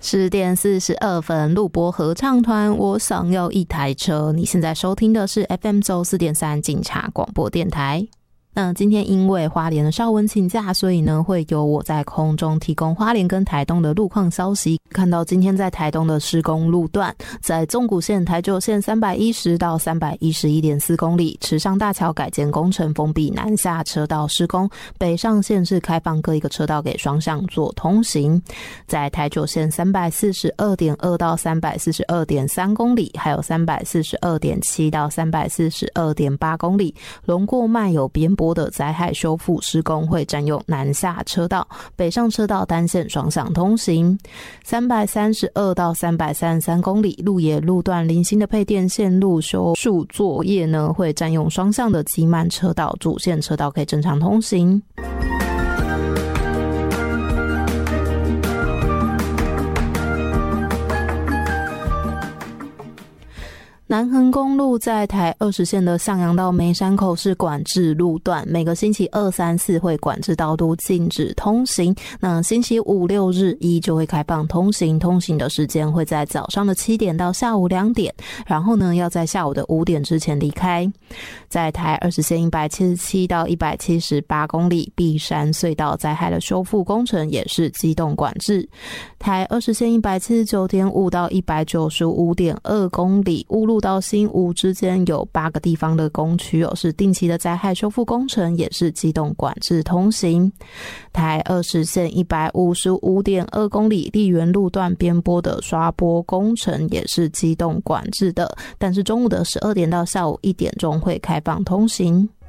10点42分，录播合唱团，我想要一台车。你现在收听的是 FM 94.3警察广播电台。那今天因为花莲的邵文请假，所以呢会由我在空中提供花莲跟台东的路况消息。看到今天在台东的施工路段，在纵谷线、台九线310到311.4公里，池上大桥改建工程封闭南下车道施工，北上线是开放各一个车道给双向做通行。在台九线342.2到342.3公里，还有342.7到342.8公里，龙过迈有边坡的灾害修复施工会占用南下车道，北上车道单线双向通行。332到333公里，鹿野路段零星的配电线路修树作业呢，会占用双向的机慢车道，主线车道可以正常通行。南横公路在台20线的向阳到梅山口是管制路段，每个星期2、3、4会管制道路禁止通行，那星期5、6、日1就会开放通行，通行的时间会在早上的7点到下午2点，然后呢要在下午的5点之前离开。在台20线177到178公里，碧山隧道灾害的修复工程也是机动管制。台20线179.5到195.2公里，乌路到新吴之间有8个地方的工区是定期的灾害修复工程，也是机动管制通行。台20线155.2公里，丽园路段边坡的刷坡工程也是机动管制的，但是中午的12点到下午1点钟会开放通行。